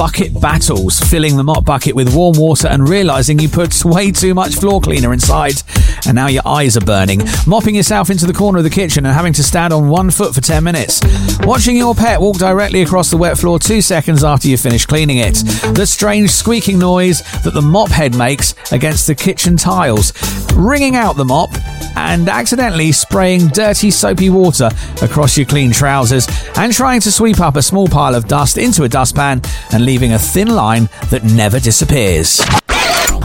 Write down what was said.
bucket battles, filling the mop bucket with warm water and realising you put way too much floor cleaner inside, and now your eyes are burning, mopping yourself into the corner of the kitchen and having to stand on one foot for 10 minutes, watching your pet walk directly across the wet floor 2 seconds after you finish cleaning it, the strange squeaking noise that the mop head makes against the kitchen tiles, wringing out the mop and accidentally spraying dirty soapy water across your clean trousers, and trying to sweep up a small pile of dust into a dustpan and leaving a thin line that never disappears.